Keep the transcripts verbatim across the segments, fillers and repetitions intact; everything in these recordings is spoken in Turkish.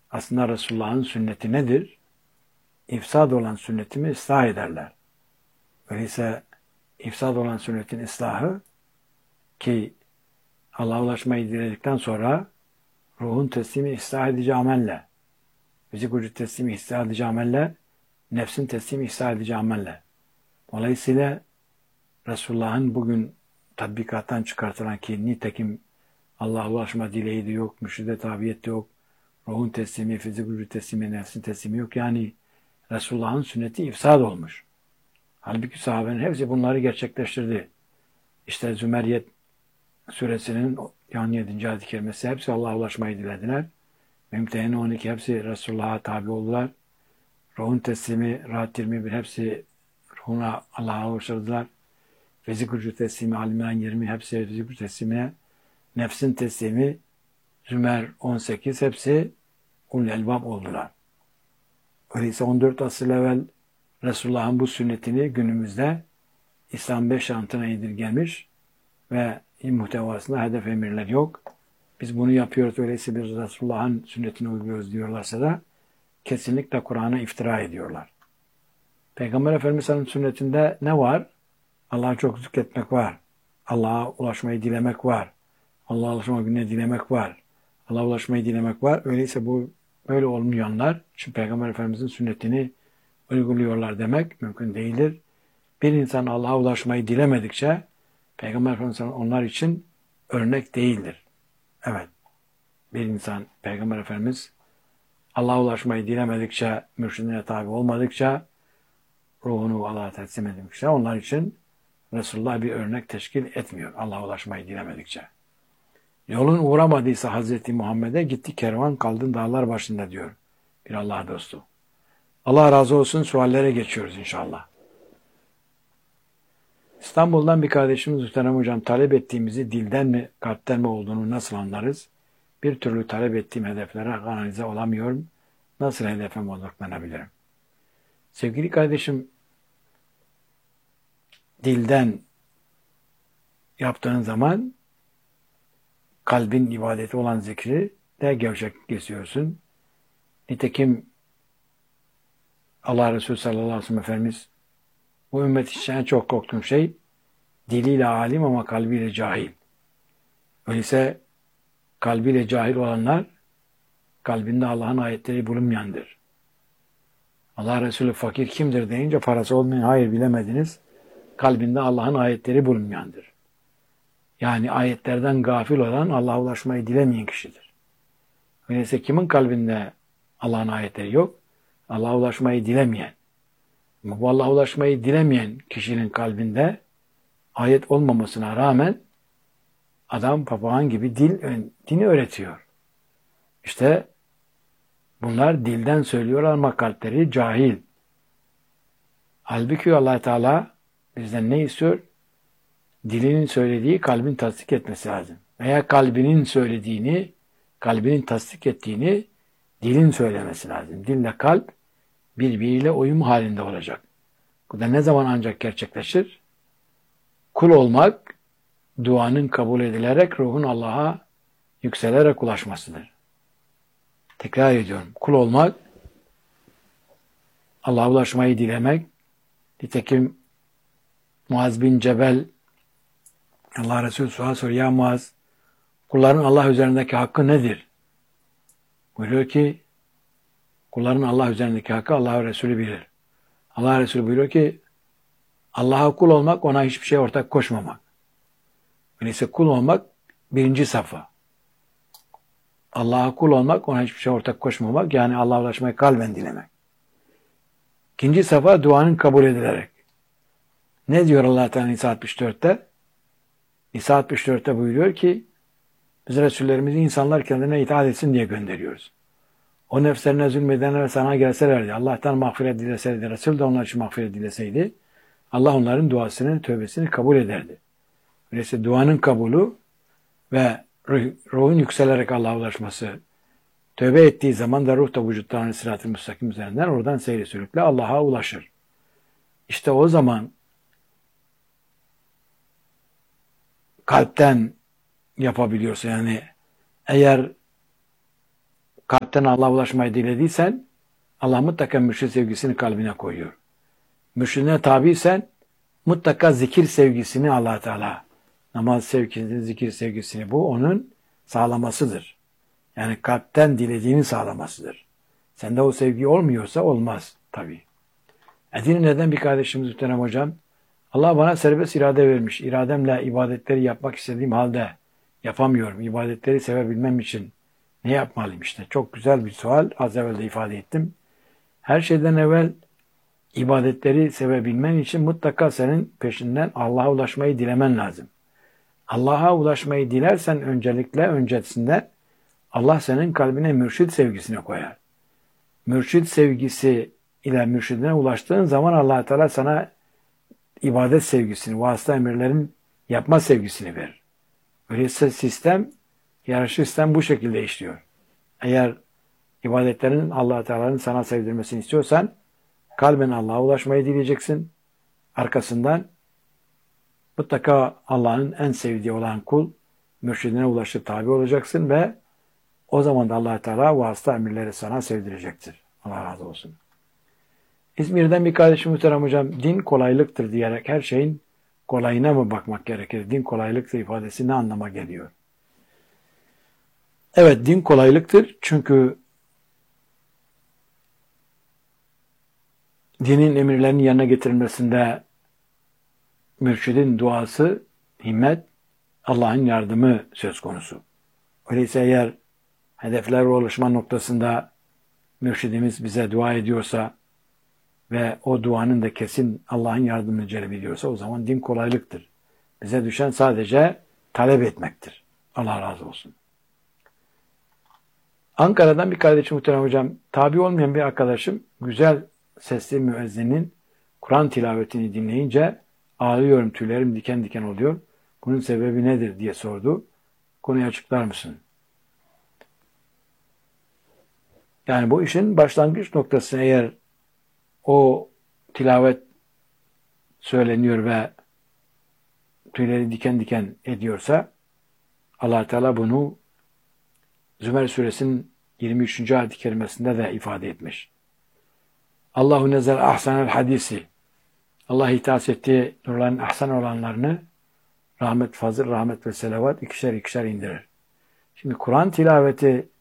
Aslında Resulullah'ın sünneti nedir? İfsad olan sünnetimi ıslah ederler. Öyleyse ifsad olan sünnetin ıslahı ki Allah'a ulaşmayı diledikten sonra ruhun teslimi ıslah edici amelle, fizik vücut teslimi ıslah edici amelle, nefsin teslimi ıslah edici amelle. Dolayısıyla Resulullah'ın bugün tatbikattan çıkartılan ki nitekim Allah'a ulaşma dileği de yok, mürşide tabiyet de yok, ruhun teslimi, fizik vücut teslimi, nefsin teslimi yok. Yani Resulullah'ın sünneti ifsad olmuş. Halbuki sahabenin hepsi bunları gerçekleştirdi. İşte Zümeriyet suresinin yani yedinci ayet-i kerimesi hepsi Allah'a ulaşmayı dilediler. Mümtehine on iki hepsi Resulullah'a tabi oldular. Ruhun teslimi, Rahat yirmi bir hepsi ruhuna Allah'a ulaşırdılar. Fizik vücut teslimi, Al-İmran yirmi hepsi fizik vücut teslimine, nefsin teslimi, Zümer on sekiz hepsi ulul elbab oldular. Öyleyse on dört asır evvel Resulullah'ın bu sünnetini günümüzde İslam beş şantına indirgemiş ve muhtevasında hedef emirler yok. Biz bunu yapıyoruz, öyleyse bir Resulullah'ın sünnetini uyguluyoruz diyorlarsa da kesinlikle Kur'an'a iftira ediyorlar. Peygamber Efendimiz'in sünnetinde ne var? Allah'a çok zikretmek var. Allah'a ulaşmayı dilemek var. Allah'a ulaşma gününe dilemek var. Allah'a ulaşmayı dilemek var. Öyleyse bu böyle olmayanlar, şu Peygamber Efendimiz'in sünnetini uyguluyorlar demek mümkün değildir. Bir insan Allah'a ulaşmayı dilemedikçe Peygamber Efendimiz onlar için örnek değildir. Evet. Bir insan Peygamber Efendimiz Allah'a ulaşmayı dilemedikçe, mürşidine tabi olmadıkça, ruhunu Allah'a teslim edildikçe onlar için Resulullah bir örnek teşkil etmiyor. Allah'a ulaşmayı dilemedikçe. Yolun uğramadıysa Hazreti Muhammed'e gitti kervan kaldın dağlar başında diyor bir Allah dostu. Allah razı olsun, suallere geçiyoruz inşallah. İstanbul'dan bir kardeşimiz Muhterem Hocam, talep ettiğimizi dilden mi kalpten mi olduğunu nasıl anlarız? Bir türlü talep ettiğim hedeflere kanalize olamıyorum. Nasıl hedefime odaklanabilirim? Sevgili kardeşim, dilden yaptığın zaman kalbin ibadeti olan zikri de gevşek kesiyorsun. Nitekim Allah Resulü sallallahu aleyhi ve sellem Efendimiz bu ümmet için en çok korktuğum şey diliyle alim ama kalbiyle cahil. Öyleyse kalbiyle cahil olanlar kalbinde Allah'ın ayetleri bulunmayandır. Allah Resulü fakir kimdir deyince parası olmayan, hayır bilemediniz. Kalbinde Allah'ın ayetleri bulunmayandır. Yani ayetlerden gafil olan Allah'a ulaşmayı dilemeyen kişidir. Öyleyse kimin kalbinde Allah'ın ayetleri yok? Allah'a ulaşmayı dilemeyen. Ama bu Allah'a ulaşmayı dilemeyen kişinin kalbinde ayet olmamasına rağmen adam papağan gibi dil, dini öğretiyor. İşte bunlar dilden söylüyorlar ama kalpleri cahil. Halbuki Allah Teala bizden ne istiyor? Dilinin söylediği kalbin tasdik etmesi lazım. Veya kalbinin söylediğini, kalbinin tasdik ettiğini dilin söylemesi lazım. Dille kalp birbiriyle uyum halinde olacak. Bu da ne zaman ancak gerçekleşir? Kul olmak, duanın kabul edilerek ruhun Allah'a yükselerek ulaşmasıdır. Tekrar ediyorum. Kul olmak, Allah'a ulaşmayı dilemek. Nitekim Muaz bin Cebel, Allah Resulü sual soruyor. Ya Muaz, kulların Allah üzerindeki hakkı nedir? Buyuruyor ki, kulların Allah üzerindeki hakkı Allah Resulü bilir. Allah Resulü buyuruyor ki, Allah'a kul olmak, ona hiçbir şey ortak koşmamak. Öyleyse kul olmak birinci safa. Allah'a kul olmak, ona hiçbir şey ortak koşmamak, yani Allah'a ulaşmayı kalben dilemek. İkinci safa duanın kabul edilerek. Ne diyor Allah Teala Nisa altmış dörtte? Nisa altmış dörtte buyuruyor ki, biz Resullerimizi insanlar kendine itaat etsin diye gönderiyoruz. O nefslerine zulmedenler sana gelselerdi, Allah'tan mağfiret dileseydi, Resul de onlar için mağfiret dileseydi, Allah onların duasını, tövbesini kabul ederdi. Öyleyse duanın kabulü ve ruhun yükselerek Allah'a ulaşması, tövbe ettiği zaman da ruh da vücuttan sırat-ı müstakim üzerinden oradan seyri sürükle Allah'a ulaşır. İşte o zaman kalpten yapabiliyorsa, yani eğer kalp kalpten Allah'a ulaşmayı dilediysen Allah mutlaka mürşid sevgisini kalbine koyuyor. Mürşidine tabiysen mutlaka zikir sevgisini Allah Teala, namaz sevgisini, zikir sevgisini, bu onun sağlamasıdır. Yani kalpten dilediğini sağlamasıdır. Sende o sevgi olmuyorsa olmaz tabii. Edirne'den bir kardeşimiz Muhterem Hocam, Allah bana serbest irade vermiş. İrademle ibadetleri yapmak istediğim halde yapamıyorum. İbadetleri sevebilmem için ne yapmalıyım işte? Çok güzel bir sual. Az evvel de ifade ettim. Her şeyden evvel ibadetleri sevebilmen için mutlaka senin peşinden Allah'a ulaşmayı dilemen lazım. Allah'a ulaşmayı dilersen öncelikle öncesinde Allah senin kalbine mürşid sevgisini koyar. Mürşid sevgisi ile mürşidine ulaştığın zaman Allah Teala sana ibadet sevgisini, vasıta emirlerin yapma sevgisini verir. Öyleyse sistem, yarışı sistem bu şekilde işliyor. Eğer ibadetlerin Allah Teala'nın sana sevdirmesini istiyorsan kalben Allah'a ulaşmayı dileyeceksin. Arkasından mutlaka Allah'ın en sevdiği olan kul mürşidine ulaşıp tabi olacaksın ve o zaman da Allah Teala vasıta emirleri sana sevdirecektir. Allah razı olsun. İzmir'den bir kardeşim Muhterem Hocam, din kolaylıktır diyerek her şeyin kolayına mı bakmak gerekir? Din kolaylıktır ifadesi ne anlama geliyor? Evet, din kolaylıktır çünkü dinin emirlerinin yerine getirilmesinde mürşidin duası, himmet, Allah'ın yardımı söz konusu. Öyleyse eğer hedefler ulaşma noktasında mürşidimiz bize dua ediyorsa ve o duanın da kesin Allah'ın yardımını celbediyorsa o zaman din kolaylıktır. Bize düşen sadece talep etmektir. Allah razı olsun. Ankara'dan bir kardeşim Muhterem Hocam, tabi olmayan bir arkadaşım güzel sesli müezzinin Kur'an tilavetini dinleyince ağlıyorum, tüylerim diken diken oluyor. Bunun sebebi nedir diye sordu. Konuyu açıklar mısın? Yani bu işin başlangıç noktası, eğer o tilavet söyleniyor ve tüyleri diken diken ediyorsa Allah Teala bunu Zümer suresinin yirmi üçüncü ayet-i kerimesinde de ifade etmiş. Allahu nezel ahsanel hadisi. Allah ihtas ettiği nurların ahsan olanlarını rahmet, fazıl, rahmet ve selavat ikişer ikişer indirir. Şimdi Kur'an tilaveti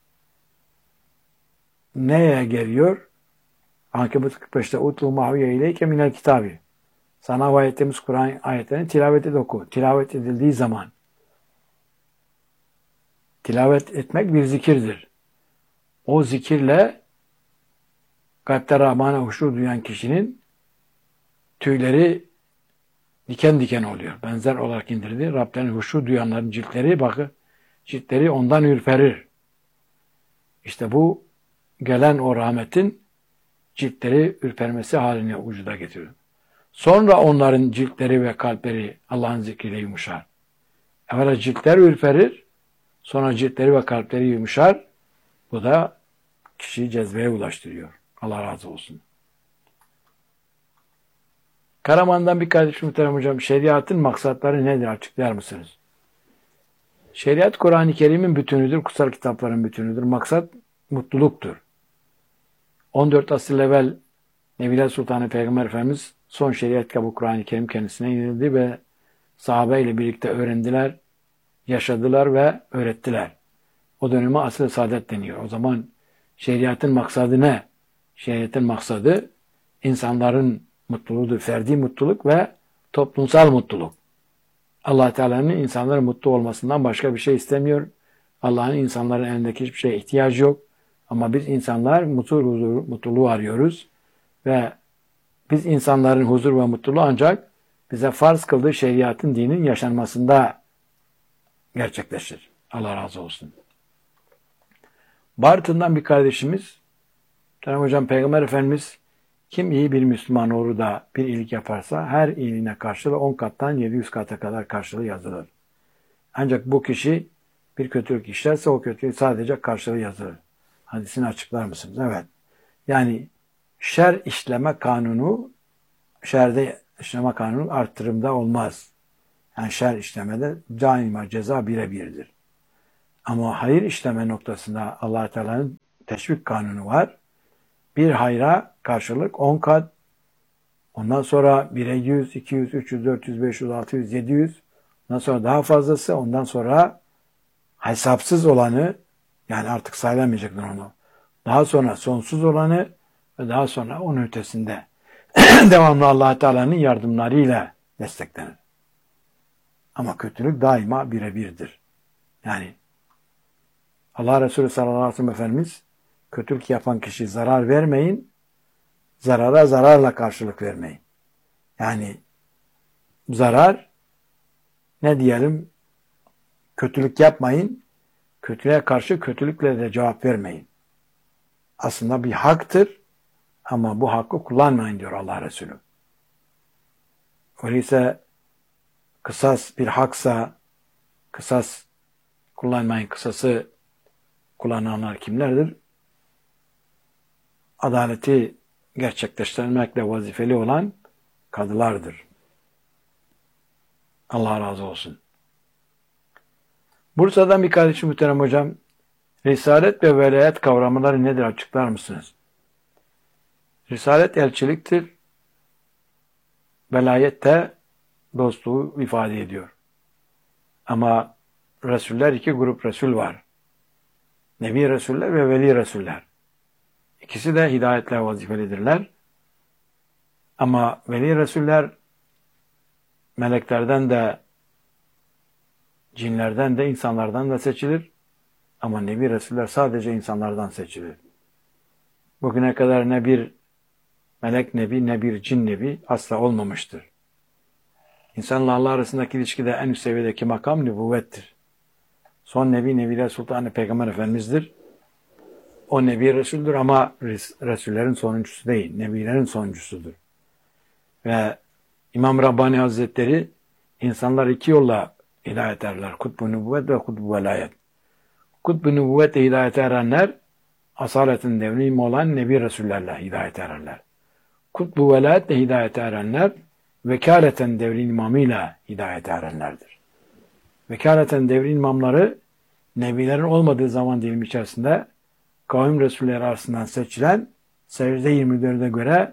neye geliyor? Ankebut kırk beşte utlu mahuye ileyke minel kitabi. Sana ayetlerimiz Kur'an ayetlerini tilavet et oku. Tilavet edildiği zaman tilavet etmek bir zikirdir. O zikirle kalpte Rahman'a huşu duyan kişinin tüyleri diken diken oluyor. Benzer olarak indirdi. Rablerinin huşu duyanların ciltleri, bakın ciltleri ondan ürperir. İşte bu gelen o rahmetin ciltleri ürpermesi haline vücuda getirir. Sonra onların ciltleri ve kalpleri Allah'ın zikriyle yumuşar. Evvela ciltler ürperir, sonra ciltleri ve kalpleri yumuşar. Bu da kişiyi cezbeye ulaştırıyor. Allah razı olsun. Karaman'dan bir kardeşim Muhterem Hocam, şeriatın maksatları nedir? Açıklar mısınız? Şeriat Kur'an-ı Kerim'in bütünüdür, kutsal kitapların bütünüdür. Maksat mutluluktur. on dört asır evvel Nebiler Sultanı Peygamber Efendimiz son şeriat kitabı Kur'an-ı Kerim kendisine inildi ve sahabe ile birlikte öğrendiler, yaşadılar ve öğrettiler. O döneme asr-ı saadet deniyor. O zaman şeriatın maksadı ne? Şeriatın maksadı insanların mutluluğudur. Ferdi mutluluk ve toplumsal mutluluk. Allah Teala'nın insanların mutlu olmasından başka bir şey istemiyor. Allah'ın insanların elindeki hiçbir şeye ihtiyacı yok. Ama biz insanlar mutlu, huzur, mutluluğu arıyoruz. Ve biz insanların huzur ve mutluluğu ancak bize farz kıldığı şeriatın, dinin yaşanmasında gerçekleşir. Allah razı olsun. Bartın'dan bir kardeşimiz, Tanrım Hocam, Peygamber Efendimiz kim iyi bir Müslüman olur da bir iyilik yaparsa her iyiliğine karşılığı on kattan yedi yüz kata kadar karşılığı yazılır. Ancak bu kişi bir kötülük işlerse o kötülüğü sadece karşılığı yazılır. Hadisini açıklar mısınız? Evet. Yani şer işleme kanunu, şerde işleme kanunu artırımda olmaz. Yani şer işlemede daima ceza birebirdir. Ama hayır işleme noktasında Allah Teala'nın teşvik kanunu var. Bir hayra karşılık on kat, ondan sonra bire yüz, iki yüz, üç yüz, dört yüz, beş yüz, altı yüz, yedi yüz, ondan sonra daha fazlası, ondan sonra hesapsız olanı, yani artık sayılamayacaktır onu. Daha sonra sonsuz olanı ve daha sonra onun ötesinde devamlı Allah Teala'nın yardımlarıyla desteklenir. Ama kötülük daima birebirdir. Yani Allah Resulü sallallahu aleyhi ve sellem Efendimiz, kötülük yapan kişi zarar vermeyin, zarara zararla karşılık vermeyin. Yani zarar, ne diyelim, kötülük yapmayın, kötülüğe karşı kötülükle de cevap vermeyin. Aslında bir haktır ama bu hakkı kullanmayın diyor Allah Resulü. Öyleyse kısas bir haksa kısas kullanmayın, kısası kullananlar kimlerdir? Adaleti gerçekleştirmekle vazifeli olan kadılardır. Allah razı olsun. Bursa'dan bir kardeşim muhterem hocam, Risalet ve velayet kavramları nedir, açıklar mısınız? Risalet elçiliktir. Velayet de dostluğu ifade ediyor. Ama Resuller, iki grup Resul var. Nebi Resuller ve Veli Resuller. İkisi de hidayetle vazifelidirler. Ama Veli Resuller meleklerden de, cinlerden de, insanlardan da seçilir. Ama Nebi Resuller sadece insanlardan seçilir. Bugüne kadar ne bir melek nebi, ne bir cin nebi asla olmamıştır. İnsanla Allah arasındaki ilişkide en üst seviyedeki makam nübüvvettir. Son nebi, Nebiler Sultanı Peygamber Efendimiz'dir. O Nebi Resul'dür ama Resullerin sonuncusu değil, Nebilerin sonuncusudur. Ve İmam Rabbani Hazretleri, insanlar iki yolla hidayet erler. Kutbu nübüvvet ve kutbu velayet. Kutbu nübüvvetle hidayet erenler, asaletin devrimi olan Nebi Resullerle hidayet ererler. Kutbu velayetle hidayet erenler, vekaleten devrin imamıyla hidayet erenlerdir. Vekaleten devrin imamları, Nebilerin olmadığı zaman dilimi içerisinde kavim Resulleri arasından seçilen, secde yirmi dörde göre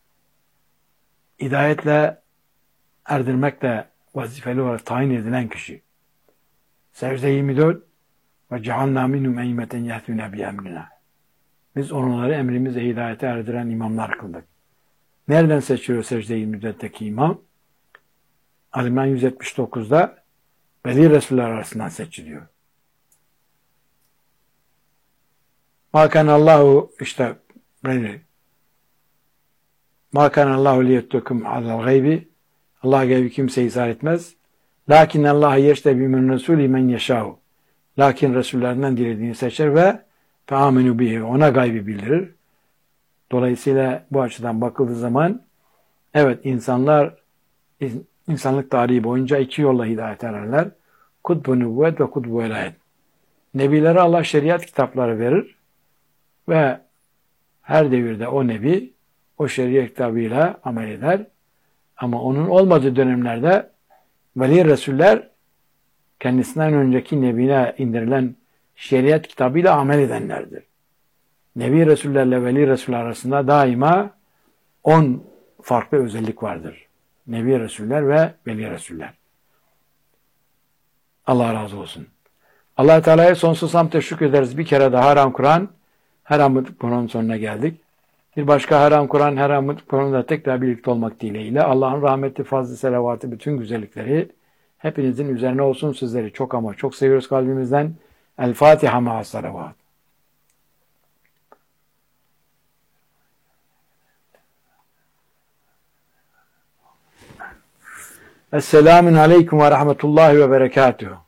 hidayetle erdirmekle vazifeli olarak tayin edilen kişi. Secde yirmi dört ve cealnâ minhum eymeten yehdûne bi'emrina. Biz onları emrimizle hidayete erdiren imamlar kıldık. Nereden seçiyor secde yirmi dörtteki imam? Ali-İmran yüz yetmiş dokuzda Veli Resuller arasından seçiliyor. Makan Allahu işte böyle. Makan Allahu liyettukum alel gaybi. Allah gaybi kimse izah etmez. Lakin Allah yeştebi min resulî men yeşâhu. Lakin Resullerinden dilediğini seçer ve fe'amenu bihi, ona gaybi bildirir. Dolayısıyla bu açıdan bakıldığı zaman evet, insanlar insanlık tarihi boyunca iki yolla hidayet ererler. Kutbu nübüvvet ve kutbu velayet. Nebilere Allah şeriat kitapları verir ve her devirde o nebi o şeriat kitabıyla amel eder. Ama onun olmadığı dönemlerde veli Resuller kendisinden önceki nebine indirilen şeriat kitabıyla amel edenlerdir. Nebi Resullerle Veli Resuller arasında daima on farklı özellik vardır. Nebi Resuller ve Veli Resuller. Allah razı olsun. Allah Teala'ya sonsuz hamd teşekkür ederiz. Bir kere daha haram Kur'an, haram Kur'an sonuna geldik. Bir başka haram Kur'an, haram Kur'an'da tekrar birlikte olmak dileğiyle Allah'ın rahmeti, fazlı, selavatı, bütün güzellikleri hepinizin üzerine olsun. Sizleri çok ama çok seviyoruz kalbimizden. El Fatiha ma'as salavat. Esselamun aleyküm ve rahmetullahi ve berekatuhu.